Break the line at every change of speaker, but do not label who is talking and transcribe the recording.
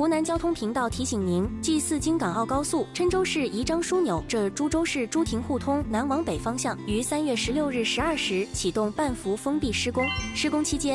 湖南交通频道提醒您：G4京港澳高速郴州市宜章枢纽至株洲市朱亭互通南往北方向于3月16日12时启动半幅封闭施工。施工期间，